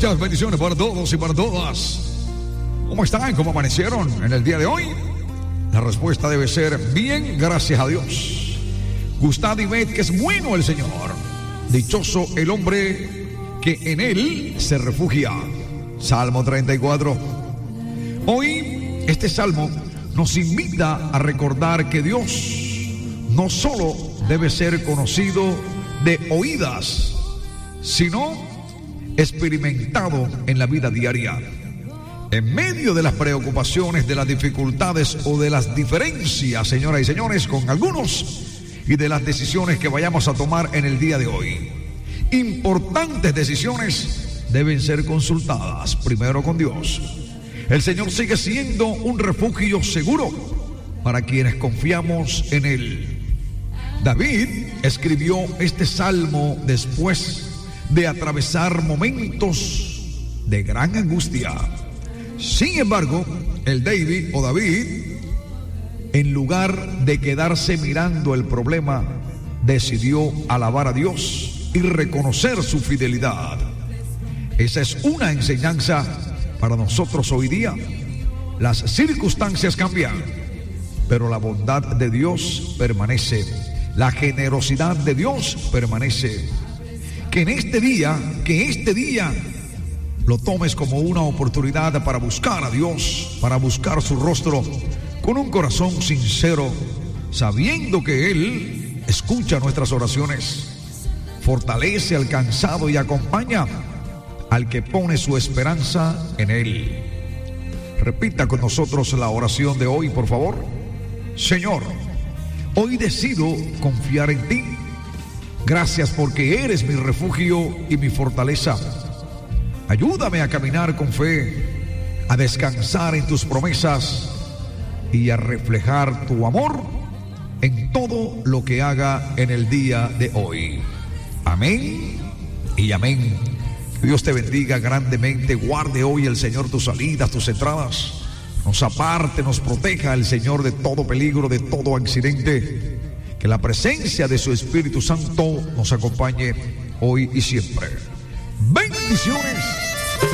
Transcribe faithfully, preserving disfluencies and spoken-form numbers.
Muchas bendiciones para todos y para todas. ¿Cómo están? ¿Cómo amanecieron en el día de hoy? La respuesta debe ser bien, gracias a Dios. Gustad y ved que es bueno el Señor. Dichoso el hombre que en Él se refugia. Salmo treinta y cuatro. Hoy este salmo nos invita a recordar que Dios no solo debe ser conocido de oídas, sino experimentado en la vida diaria. En medio de las preocupaciones, de las dificultades o de las diferencias, señoras y señores, con algunos y de las decisiones que vayamos a tomar en el día de hoy, importantes decisiones deben ser consultadas primero con Dios. El Señor sigue siendo un refugio seguro para quienes confiamos en Él. David escribió este salmo después de atravesar momentos de gran angustia. Sin embargo, el David o David, en lugar de quedarse mirando el problema, decidió alabar a Dios y reconocer su fidelidad. Esa es una enseñanza para nosotros hoy día. Las circunstancias cambian, pero la bondad de Dios permanece. La generosidad de Dios permanece. Que en este día, que este día lo tomes como una oportunidad para buscar a Dios, para buscar su rostro con un corazón sincero, sabiendo que Él escucha nuestras oraciones, fortalece al cansado y acompaña al que pone su esperanza en Él. Repita con nosotros la oración de hoy, por favor. Señor, hoy decido confiar en ti. Gracias porque eres mi refugio y mi fortaleza. Ayúdame a caminar con fe, a descansar en tus promesas y a reflejar tu amor en todo lo que haga en el día de hoy. Amén y amén. Que Dios te bendiga grandemente. Guarde hoy el Señor tus salidas, tus entradas. Nos aparte, nos proteja el Señor de todo peligro, de todo accidente. Que la presencia de su Espíritu Santo nos acompañe hoy y siempre. Bendiciones.